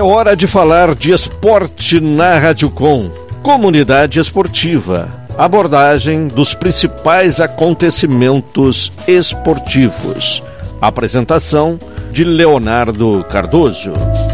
É hora de falar de esporte na Rádio Com. Comunidade esportiva. Abordagem dos principais acontecimentos esportivos. Apresentação de Leonardo Cardoso.